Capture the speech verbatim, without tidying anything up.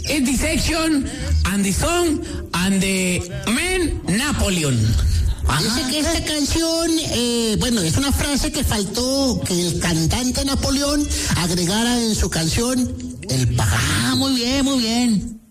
is the section and the song and the man Napoleon. Dice que esta canción, eh, bueno, es una frase que faltó que el cantante Napoleón agregara en su canción El pájaro. Ah, muy bien, muy bien.